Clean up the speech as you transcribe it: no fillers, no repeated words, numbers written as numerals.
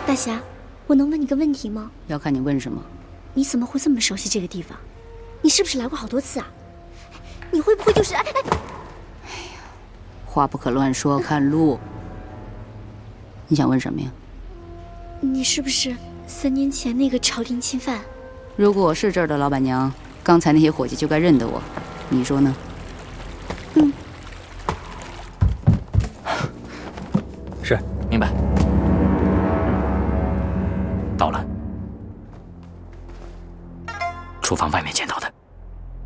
大侠，我能问你个问题吗？ 要看你问什么。 你怎么会这么熟悉这个地方？你是不是来过好多次啊？你会不会就是……哎呀， 话不可乱说，看路。你想问什么呀？ 你是不是3年前那个朝廷钦犯？ 如果我是这儿的老板娘，刚才那些伙计就该认得我，你说呢？ 嗯。 是，明白。到了，厨房外面捡到的。